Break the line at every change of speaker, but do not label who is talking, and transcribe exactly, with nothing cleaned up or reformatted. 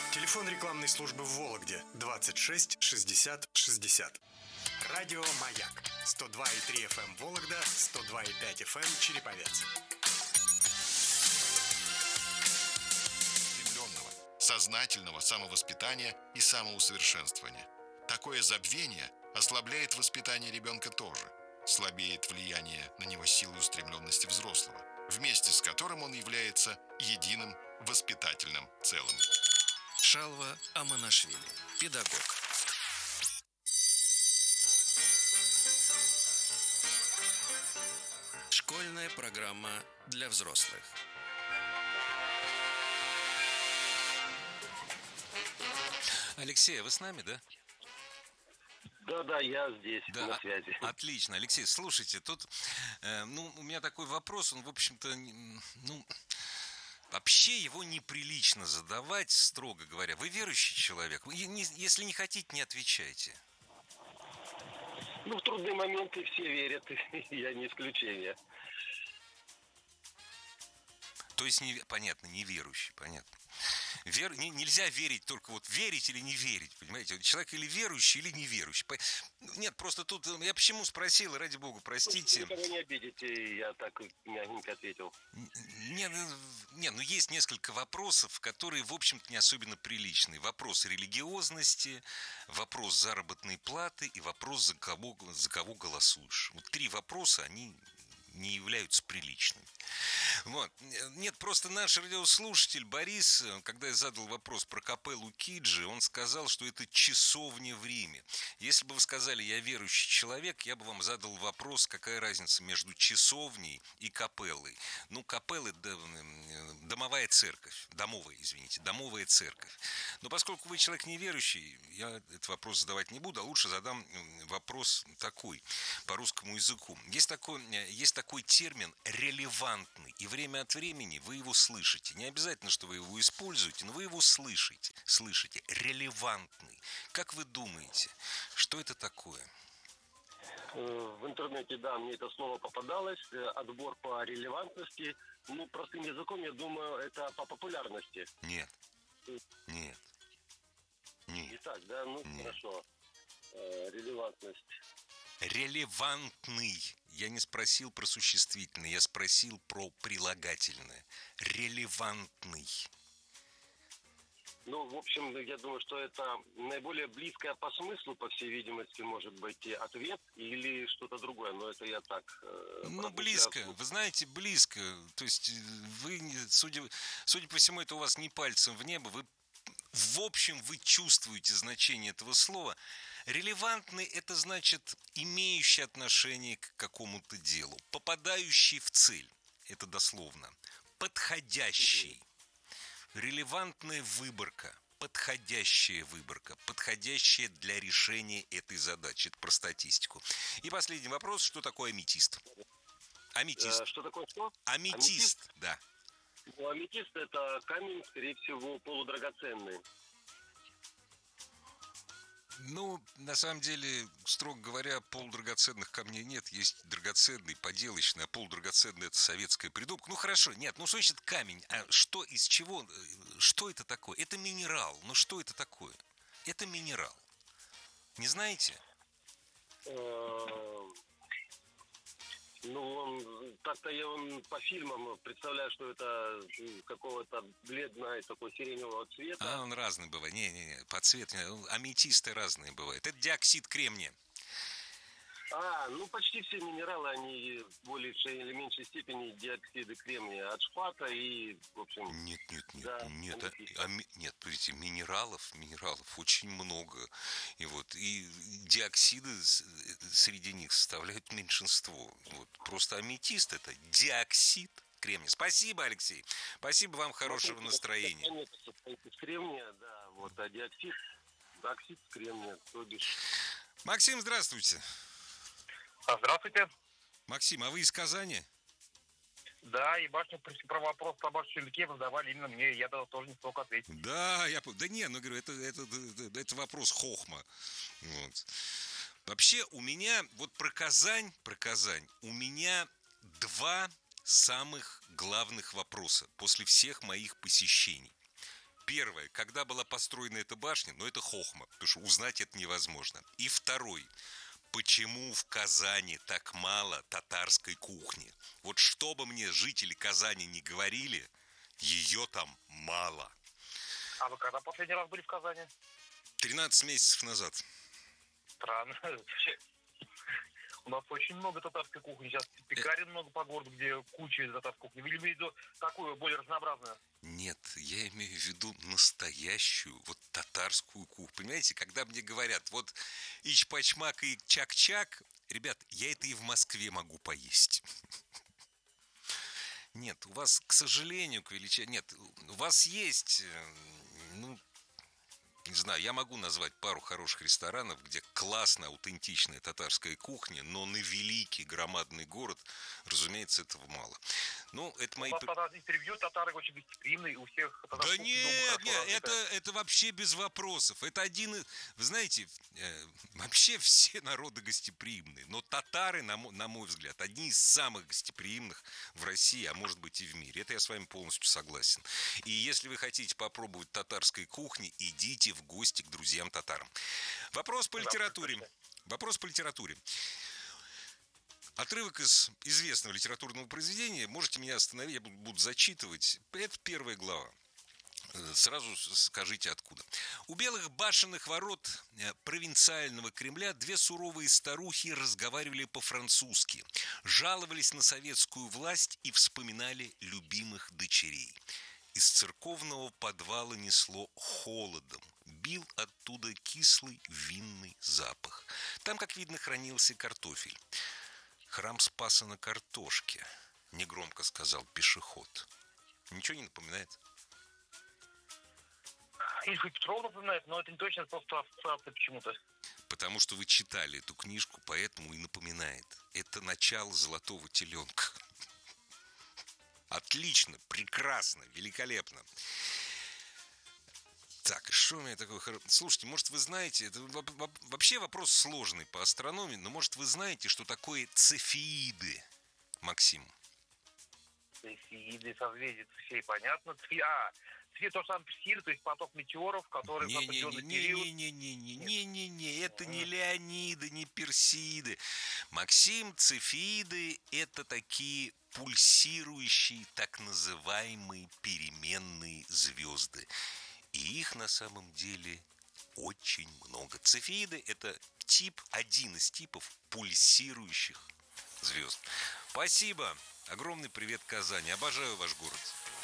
Телефон рекламной службы в Вологде двадцать шесть шестьдесят шестьдесят. Радио «Маяк» сто два и три эф эм Вологда, сто два и пять эф эм Череповец.
Стремленного, сознательного самовоспитания и самоусовершенствования. Такое забвение ослабляет воспитание ребенка тоже. Слабеет влияние на него силы устремленности взрослого, вместе с которым он является единым воспитательным целым.
Шалва Аманашвили, педагог. Школьная программа для взрослых. Алексей, вы с нами, да?
Да-да, я здесь,
Да,
на связи.
Отлично. Алексей, слушайте, тут, э, ну, у меня такой вопрос, он, в общем-то, ну, вообще его неприлично задавать, строго говоря. Вы верующий человек? Вы не, если не хотите, не отвечайте.
Ну, в трудные моменты все верят, я не исключение.
То есть, не, понятно, неверующий, понятно. Вер, не, нельзя верить только вот верить или не верить, понимаете? Человек или верующий, или неверующий. Нет, просто тут, я почему спросил, ради бога, простите.
Вы не обидите, я так мягенько ответил.
Нет, нет, ну есть несколько вопросов, которые, в общем-то, не особенно приличные. Вопрос религиозности, вопрос заработной платы и вопрос, за кого, за кого голосуешь. Вот три вопроса, они не являются приличными. Вот. Нет, просто наш радиослушатель Борис, когда я задал вопрос про капеллу Киджи, он сказал, что это часовня в Риме. Если бы вы сказали, я верующий человек, я бы вам задал вопрос, какая разница между часовней и капеллой. Ну, капелла – домовая церковь, домовая, извините, домовая церковь. Но поскольку вы человек неверующий, я этот вопрос задавать не буду, а лучше задам вопрос такой, по русскому языку. Есть такой, есть такой термин «релевантный», и время от времени вы его слышите. Не обязательно, что вы его используете, но вы его слышите. Слышите. Релевантный. Как вы думаете, что это такое?
В интернете, да, мне это слово попадалось. Отбор по релевантности. Ну, простым языком, я думаю, это по популярности.
Нет. Нет. Нет.
Не так, да? Ну,
Нет.
Хорошо. Релевантность.
Релевантный. Я не спросил про существительное, я спросил про прилагательное. Релевантный.
Ну, в общем, я думаю, что это наиболее близкое по смыслу, по всей видимости, может быть, ответ или что-то другое. Но это я так... Э,
ну, близко. Вы знаете, близко. То есть вы, судя, судя по всему, это у вас не пальцем в небо. Вы, в общем, вы чувствуете значение этого слова. Релевантный – это значит имеющий отношение к какому-то делу, попадающий в цель, это дословно, подходящий, релевантная выборка, подходящая выборка, подходящая для решения этой задачи, это про статистику. И последний вопрос, что такое аметист? Аметист.
Э, что такое что?
Аметист, аметист? Да.
Ну, аметист – это камень, скорее всего, полудрагоценный.
Ну, на самом деле, строго говоря, полудрагоценных камней нет. Есть драгоценный, поделочный, а полудрагоценный – это советская придумка. Ну, хорошо, нет, ну, что значит камень? А что, из чего, что это такое? Это минерал. Ну, что это такое? Это минерал. Не знаете?
Ну, он, так-то я он по фильмам представляю, что это какого-то бледного такой сиреневого цвета.
А, он разный бывает. Не-не-не, по цвету. Аметисты разные бывают. Это диоксид кремния.
А, ну почти все минералы, они в большей или меньшей степени диоксиды кремния от шпата и, в общем...
Нет, нет, нет,
да,
нет, а, а, нет, подождите, минералов, минералов очень много. И вот, и диоксиды среди них составляют меньшинство. Вот, просто аметист – это диоксид кремния. Спасибо, Алексей. Спасибо вам, хорошего ну, настроения.
Нет, кремния, да, вот, а диоксид, оксид кремния, то бишь...
Максим, здравствуйте.
Здравствуйте.
Максим, а вы из Казани?
Да, и башню про вопрос про башню Ильке задавали именно мне, я тоже не смог ответить.
Да, я да не, ну говорю, это, это, это, это вопрос хохма. Вот. Вообще у меня, вот про Казань, про Казань, у меня два самых главных вопроса после всех моих посещений. Первое, когда была построена эта башня, ну это хохма, потому что узнать это невозможно. И второй, почему в Казани так мало татарской кухни? Вот что бы мне жители Казани не говорили, ее там мало.
А вы когда последний раз были в Казани?
тринадцать месяцев назад.
Странно. У нас очень много татарской кухни. Сейчас пекарен много по городу, где куча татарской кухни. Вы имеете в виду такую, более разнообразную?
Нет, я имею в виду настоящую, вот татарскую кухню. Понимаете, когда мне говорят, вот ич-пачмак и чак-чак, ребят, я это и в Москве могу поесть. Нет, у вас, к сожалению, к величайшему... Нет, у вас есть, ну, не знаю, я могу назвать пару хороших ресторанов, где классная, аутентичная татарская кухня, но на великий, громадный город, разумеется, этого мало. Ну, это мои...
У нас тогда интервью, татары очень гостеприимные, у всех...
Да нет, нет, это, это вообще без вопросов. Это один из... Вы знаете, э, вообще все народы гостеприимные, но татары, на мой, на мой взгляд, одни из самых гостеприимных в России, а может быть и в мире. Это я с вами полностью согласен. И если вы хотите попробовать татарской кухни, идите в гости к друзьям-татарам. Вопрос по литературе. Вопрос по литературе. Отрывок из известного литературного произведения. Можете меня остановить, я буду зачитывать. Это первая глава. Сразу скажите, откуда. У белых башенных ворот провинциального Кремля две суровые старухи разговаривали по-французски, жаловались на советскую власть и вспоминали любимых дочерей. Из церковного подвала несло холодом, бил оттуда кислый винный запах. Там, как видно, хранился картофель. «Храм Спаса на картошке», — негромко сказал пешеход. Ничего не напоминает?
Ильфа Петров напоминает, но это не точно, просто ассоциация почему-то.
Потому что вы читали эту книжку, поэтому и напоминает. Это начало «Золотого теленка». Отлично, прекрасно, великолепно. Так, и что у меня такое... Слушайте, может, вы знаете, это вообще вопрос сложный по астрономии, но, может, вы знаете, что такое цефеиды, Максим?
Цефеиды, созвездие Цефей, понятно. Цефи... А, Цефей то же самое Персиды, то есть поток метеоров, которые в определенный период...
Не-не-не-не-не-не-не-не, это не Леониды, не Персиды. Максим, цефеиды – это такие пульсирующие, так называемые переменные звезды. И их на самом деле очень много. Цефеиды – это тип, один из типов пульсирующих звезд. Спасибо. Огромный привет Казани. Обожаю ваш город.